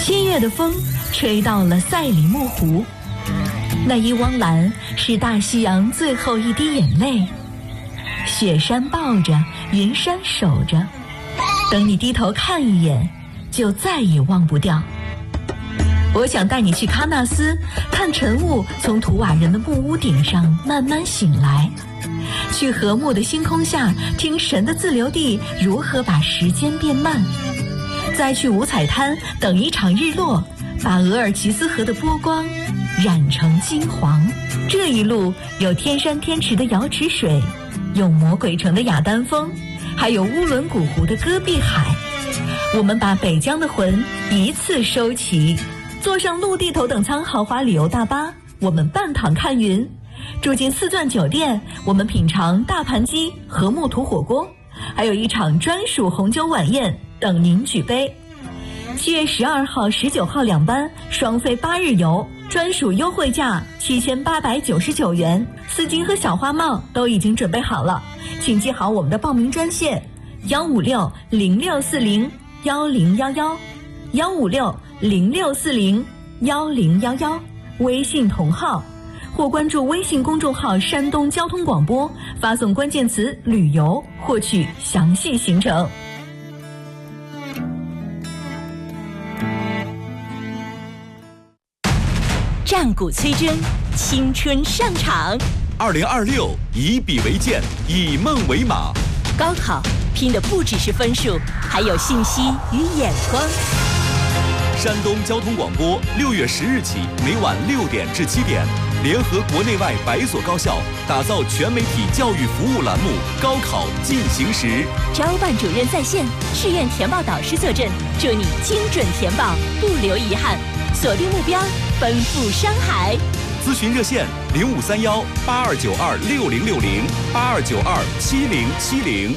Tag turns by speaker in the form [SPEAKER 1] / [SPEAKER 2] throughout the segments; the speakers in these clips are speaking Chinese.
[SPEAKER 1] 7月的风吹到了赛里木湖，那一汪蓝是大西洋最后一滴眼泪。雪山抱着，云山守着，等你低头看一眼，就再也忘不掉。我想带你去喀纳斯，看晨雾从图瓦人的木屋顶上慢慢醒来，去和睦的星空下听神的自留地如何把时间变慢，再去五彩滩等一场日落，把额尔齐斯河的波光染成金黄。这一路有天山天池的瑶池水，有魔鬼城的雅丹峰，还有乌伦古湖的戈壁海。我们把北疆的魂一次收齐，坐上陆地头等舱豪华旅游大巴，我们半躺看云，住进4钻酒店，我们品尝大盘鸡和木土火锅，还有一场专属红酒晚宴等您举杯。7月12号、19号2班双飞8日游，专属优惠价7899元，丝巾和小花帽都已经准备好了，请记好我们的报名专线156-0640-111，156-0640-1011，微信同号，或关注微信公众号山东交通广播，发送关键词旅游获取详细行程。
[SPEAKER 2] 战鼓催征，青春上场。
[SPEAKER 3] 2026以笔为鉴，以梦为马。
[SPEAKER 2] 高考拼的不只是分数，还有信息与眼光。
[SPEAKER 3] 山东交通广播6月10日起，每晚6点至7点，联合国内外100所高校，打造全媒体教育服务栏目《高考进行时》。
[SPEAKER 2] 招办主任在线，志愿填报导师坐镇，祝你精准填报，不留遗憾。锁定目标，奔赴山海。
[SPEAKER 3] 咨询热线：8291-8292-6060，8292-7070。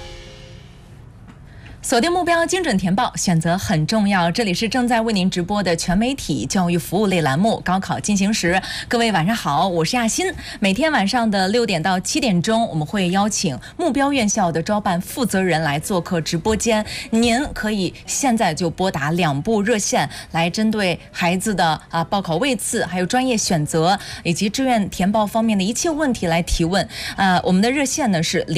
[SPEAKER 4] 锁定目标，精准填报，选择很重要。这里是正在为您直播的全媒体教育服务类栏目《高考进行时》。各位晚上好，我是亚欣。每天晚上的6点到7点钟，我们会邀请目标院校的招办负责人来做客直播间。您可以现在就拨打2部热线，来针对孩子的报考位次，还有专业选择以及志愿填报方面的一切问题来提问。我们的热线呢是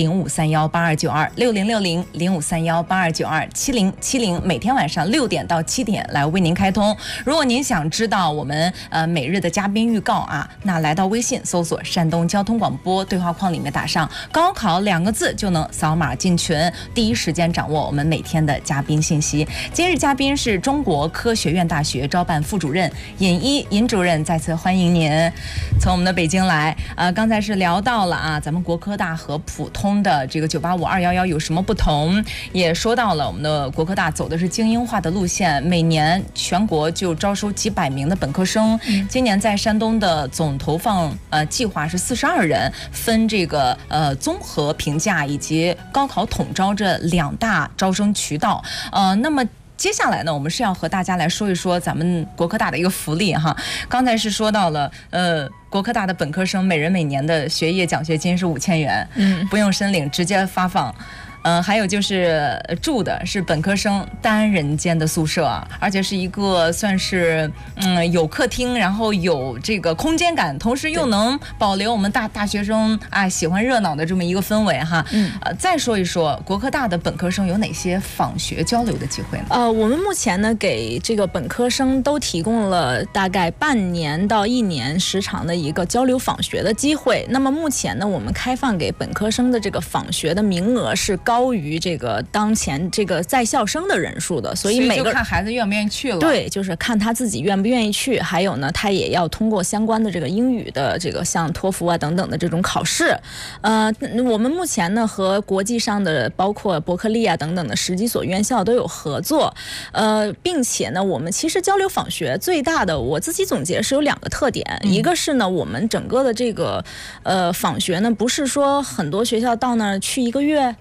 [SPEAKER 4] 0531-8292-6060，0531-8292-7070，每天晚上6点到7点来为您开通。如果您想知道我们每日的嘉宾预告那来到微信搜索山东交通广播，对话框里面打上高考2个字就能扫码进群，第一时间掌握我们每天的嘉宾信息。今日嘉宾是中国科学院大学招办副主任尹主任，再次欢迎您从我们的北京来。刚才是聊到了咱们国科大和普通的这个985、211有什么不同，也说到了我们的国科大走的是精英化的路线，每年全国就招收几百名的本科生。今年在山东的总投放计划是42人，分这个综合评价以及高考统招这2大招生渠道。那么接下来呢，我们是要和大家来说一说咱们国科大的一个福利哈。刚才是说到了国科大的本科生每人每年的学业奖学金是5000元，不用申领，直接发放。还有就是住的是本科生单人间的宿舍，而且是一个算是有客厅，然后有这个空间感，同时又能保留我们大学生喜欢热闹的这么一个氛围哈。再说一说国科大的本科生有哪些访学交流的机会呢？
[SPEAKER 5] 我们目前呢给这个本科生都提供了大概半年到1年时长的一个交流访学的机会。那么目前呢，我们开放给本科生的这个访学的名额是高于这个当前这个在校生的人数的，所以每个
[SPEAKER 4] 就看孩子愿不愿意去了。
[SPEAKER 5] 对，就是看他自己愿不愿意去，还有呢，他也要通过相关的这个英语的这个像托福等等的这种考试。我们目前呢和国际上的包括伯克利等等的10几所院校都有合作，并且呢，我们其实交流访学最大的我自己总结是有2个特点，一个是呢，我们整个的这个访学呢，不是说很多学校到那儿去1个月，去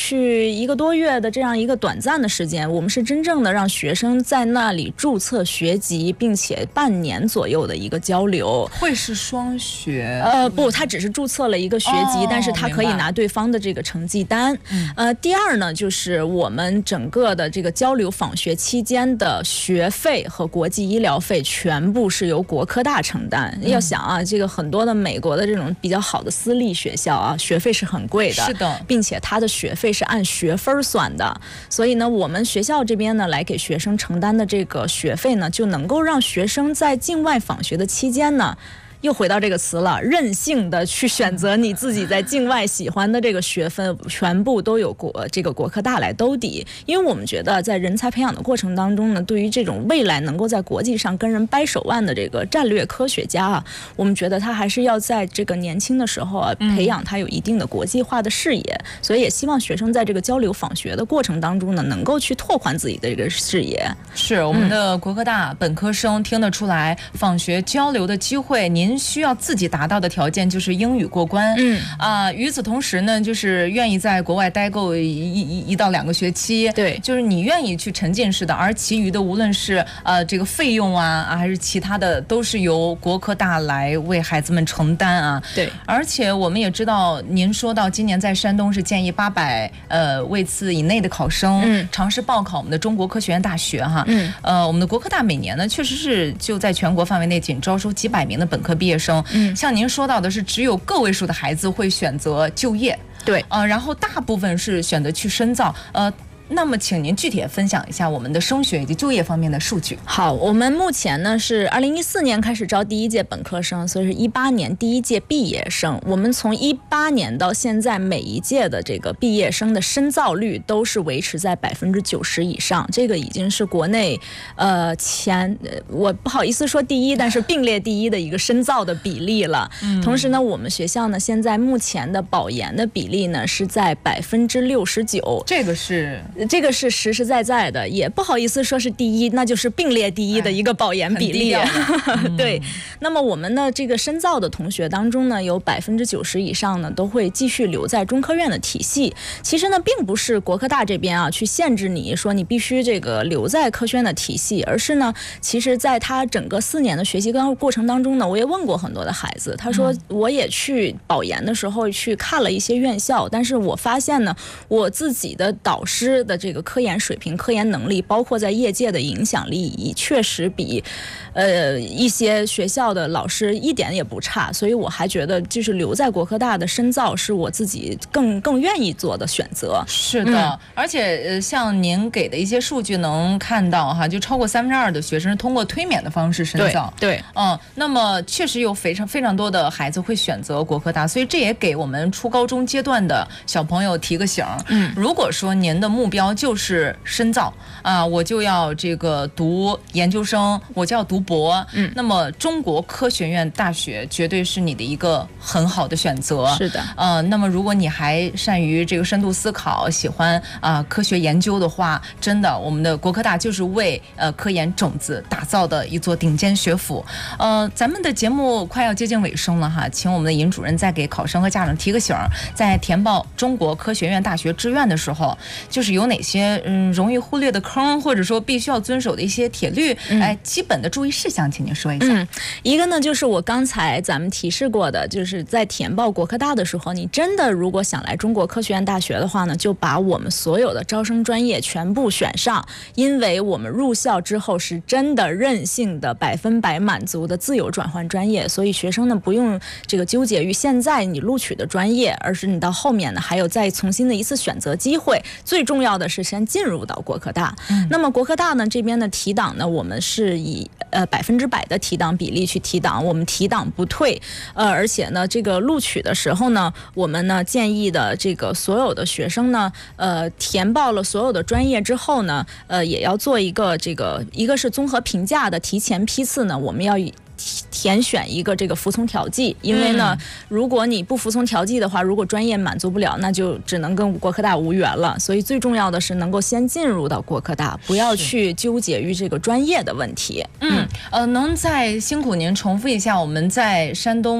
[SPEAKER 5] 去1个多月的这样一个短暂的时间，我们是真正的让学生在那里注册学籍，并且半年左右的一个交流。
[SPEAKER 4] 会是双学？
[SPEAKER 5] 不，他只是注册了一个学籍，但是他可以拿对方的这个成绩单。第二呢，就是我们整个的这个交流访学期间的学费和国际医疗费全部是由国科大承担。要想啊，这个很多的美国的这种比较好的私立学校啊，学费是很贵的，
[SPEAKER 4] 是的，
[SPEAKER 5] 并且它的学费是按学分算的。所以呢，我们学校这边呢来给学生承担的这个学费呢，就能够让学生在境外访学的期间呢，又回到这个词了，任性的去选择你自己在境外喜欢的这个学分，全部都有这个国科大来兜底。因为我们觉得在人才培养的过程当中呢，对于这种未来能够在国际上跟人掰手腕的这个战略科学家啊，我们觉得他还是要在这个年轻的时候啊，培养他有一定的国际化的视野。所以也希望学生在这个交流访学的过程当中呢，能够去拓宽自己的这个视野。
[SPEAKER 4] 是我们的国科大本科生听得出来，访学交流的机会，您需要自己达到的条件就是英语过关。与此同时呢，就是愿意在国外待够1到2个学期。
[SPEAKER 5] 对，
[SPEAKER 4] 就是你愿意去沉浸式的，而其余的无论是这个费用啊还是其他的，都是由国科大来为孩子们承担啊。
[SPEAKER 5] 对，
[SPEAKER 4] 而且我们也知道，您说到今年在山东是建议800位次以内的考生尝试报考我们的中国科学院大学哈。我们的国科大每年呢，确实是就在全国范围内仅招收几百名的本科毕业生。像您说到的是，只有个位数的孩子会选择就业，
[SPEAKER 5] 对，
[SPEAKER 4] 然后大部分是选择去深造。那么请您具体分享一下我们的升学以及就业方面的数据。
[SPEAKER 5] 好，我们目前呢是2014年开始招第1届本科生，所以是18年第1届毕业生。我们从18年到现在，每一届的这个毕业生的深造率都是维持在90%以上，这个已经是国内我不好意思说第1，但是并列第1的一个深造的比例了。同时呢，我们学校呢现在目前的保研的比例呢是在69%，这个是实实在在的，也不好意思说是第1，那就是并列第1的一个保研比例。对，那么我们的这个深造的同学当中呢，有90%以上呢都会继续留在中科院的体系。其实呢，并不是国科大这边啊去限制你说你必须这个留在科学院的体系，而是呢，其实在他整个4年的学习过程当中呢，我也问过很多的孩子，他说我也去保研的时候去看了一些院校，但是我发现呢，我自己的导师的这个科研水平、科研能力，包括在业界的影响力，确实比一些学校的老师一点也不差，所以我还觉得就是留在国科大的深造是我自己更愿意做的选择。
[SPEAKER 4] 是的，而且像您给的一些数据能看到哈，就超过2%的学生是通过推免的方式深造。
[SPEAKER 5] 对，
[SPEAKER 4] 那么确实有非常多的孩子会选择国科大，所以这也给我们初高中阶段的小朋友提个醒。如果说您的目标就是深造啊，我就要这个读研究生，我就要读博，那么中国科学院大学绝对是你的一个很好的选择。
[SPEAKER 5] 是的，
[SPEAKER 4] 那么如果你还善于这个深度思考，喜欢科学研究的话，真的我们的国科大就是为科研种子打造的一座顶尖学府。咱们的节目快要接近尾声了哈，请我们的尹主任再给考生和家长提个醒，在填报中国科学院大学志愿的时候，就是有哪些容易忽略的坑，或者说必须要遵守的一些铁律，基本的注意事项，请您说一下。
[SPEAKER 5] 一个呢，就是我刚才咱们提示过的，就是在填报国科大的时候，你真的如果想来中国科学院大学的话呢，就把我们所有的招生专业全部选上，因为我们入校之后是真的任性的100%满足的自由转换专业，所以学生呢不用这个纠结于现在你录取的专业，而是你到后面呢还有再重新的一次选择机会。最重要的是先进入到国科大。那么国科大呢这边的提档呢，我们是以100%的提档比例去提档，我们提档不退。而且呢这个录取的时候呢，我们呢建议的这个所有的学生呢，填报了所有的专业之后呢，也要做一个一个是综合评价的提前批次呢，我们要填选一个这个服从调剂，因为呢，如果你不服从调剂的话，如果专业满足不了，那就只能跟国科大无缘了。所以最重要的是能够先进入到国科大，不要去纠结于这个专业的问题。
[SPEAKER 4] 能再辛苦您重复一下我们在山东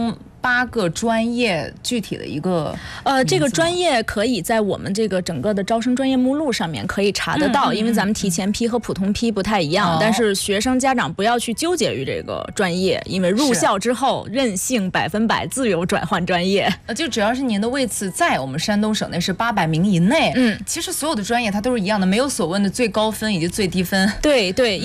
[SPEAKER 4] 8个专业具体的一个
[SPEAKER 5] 这个专业可以在我们这个整个的招生专业目录上面可以查得到，因为咱们提前批和普通批不太一样，但是学生家长不要去纠结于这个专业，因为入校之后任性100%自由转换专业。
[SPEAKER 4] 就只要是您的位次在我们山东省内是800名以内，其实所有的专业它都是一样的，没有所谓的最高分以及最低分。
[SPEAKER 5] 对对，